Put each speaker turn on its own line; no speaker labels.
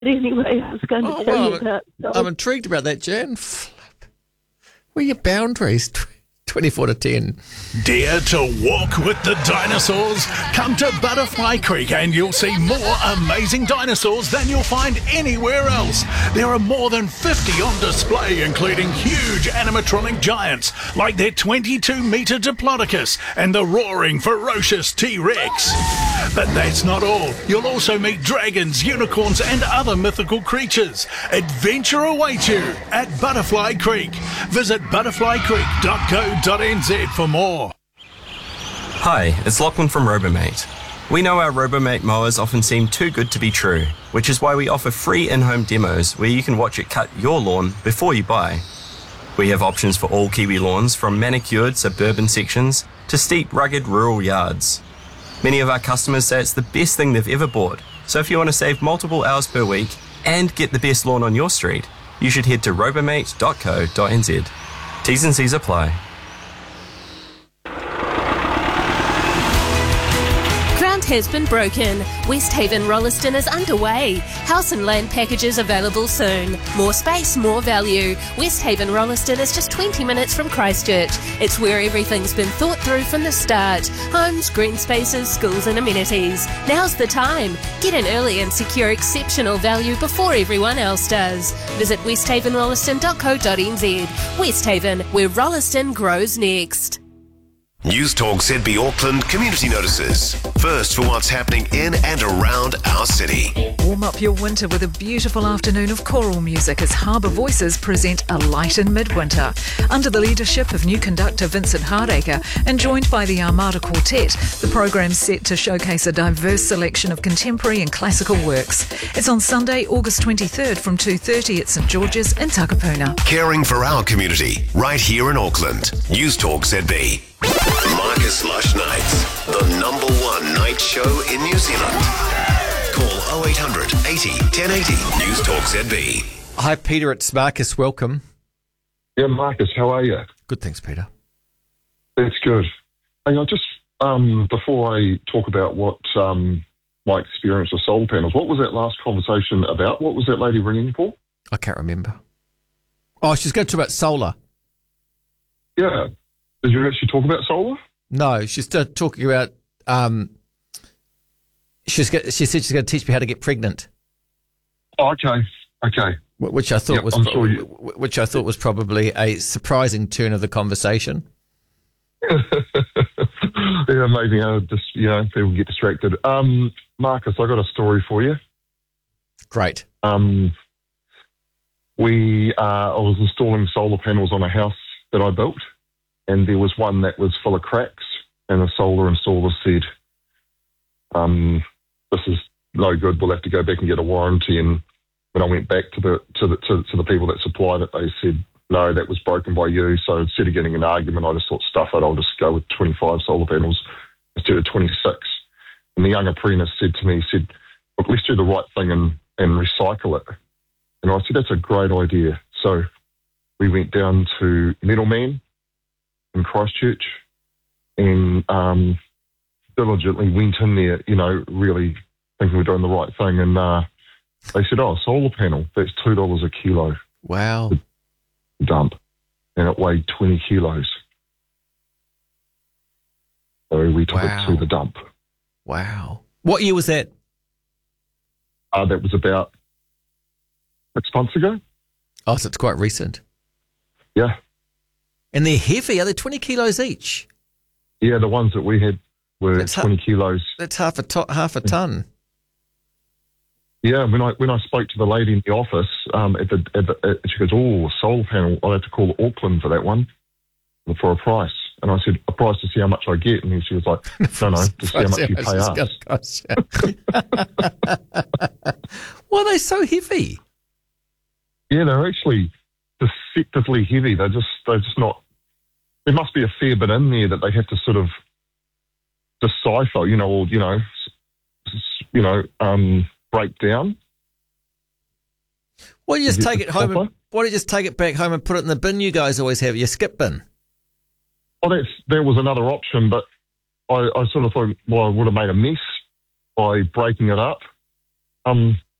But anyway, I was going to tell you about...
I'm intrigued about that, Jan. Where are your boundaries? 24 to 10.
Dare to walk with the dinosaurs? Come to Butterfly Creek and you'll see more amazing dinosaurs than you'll find anywhere else. There are more than 50 on display, including huge animatronic giants like their 22-metre Diplodocus and the roaring, ferocious T-Rex. But that's not all. You'll also meet dragons, unicorns and other mythical creatures. Adventure awaits you at Butterfly Creek. Visit butterflycreek.co.nz for more.
Hi, it's Lachlan from Robomate. We know our Robomate mowers often seem too good to be true, which is why we offer free in-home demos where you can watch it cut your lawn before you buy. We have options for all Kiwi lawns, from manicured suburban sections to steep, rugged rural yards. Many of our customers say it's the best thing they've ever bought, so if you want to save multiple hours per week and get the best lawn on your street, you should head to robomate.co.nz. T's and C's apply.
Ground has been broken. West Haven Rolleston is underway. House and land packages available soon. More space, more value. West Haven Rolleston is just 20 minutes from Christchurch. It's where everything's been thought through from the start. Homes, green spaces, schools and amenities. Now's the time. Get in early and secure exceptional value before everyone else does. Visit westhavenrolleston.co.nz. West Haven, where Rolleston grows next.
News Talk ZB Auckland community notices. First for what's happening in and around our city.
Warm up your winter with a beautiful afternoon of choral music as Harbour Voices present A Light in Midwinter. Under the leadership of new conductor Vincent Hardacre and joined by the Armada Quartet, the programme's set to showcase a diverse selection of contemporary and classical works. It's on Sunday, August 23rd from 2:30 at St George's in Takapuna.
Caring for our community, right here in Auckland. News Talk ZB. Marcus Lush Nights, the #1 night show in New Zealand. Call 0800 80 1080 News Talk ZB.
Hi, Peter. It's Marcus. Welcome.
Yeah, Marcus, how are you?
Good, thanks, Peter.
That's good. Hey, I just, before I talk about what my experience with solar panels, what was that last conversation about? What was that lady ringing for?
I can't remember. Oh, she's going to talk about solar.
Yeah. Did you actually talk about solar?
No, she's talking about. She said she's going to teach me how to get pregnant.
Oh, okay.
Which I thought which I thought was probably a surprising turn of the conversation.
Yeah, maybe just people get distracted. Marcus, I got a story for you.
Great.
I was installing solar panels on a house that I built. And there was one that was full of cracks, and the solar installer said, "This is no good. We'll have to go back and get a warranty." And when I went back to the people that supplied it, they said, "No, that was broken by you." So instead of getting an argument, I just thought, "Stuff it. I'll just go with 25 solar panels instead of 26." And the young apprentice said to me, "Look, let's do the right thing and recycle it." And I said, "That's a great idea." So we went down to Metalman in Christchurch and diligently went in there, really thinking we're doing the right thing. And they said, "Oh, solar panel, that's $2 a kilo."
Wow.
Dump. And it weighed 20 kilos. So we took it to the dump.
Wow. What year was that?
That was about 6 months ago.
Oh, so it's quite recent.
Yeah.
And they're heavy. Are they 20 kilos each?
Yeah, the ones that we had were 20 kilos.
That's half a ton.
Yeah, when I spoke to the lady in the office, she goes, "Oh, solar panel, I'll have to call Auckland for that one for a price." And I said, "A price to see how much I get?" And she was like, "No, to see how much you pay us."
Why are they so heavy?
Yeah, they're actually deceptively heavy. They're just not. There must be a fair bit in there that they have to sort of decipher, break down.
Why don't you just take it home? Why don't you just take it back home and put it in the bin you guys always have, your skip bin?
Well, there was another option, but I sort of thought, well, I would have made a mess by breaking it up.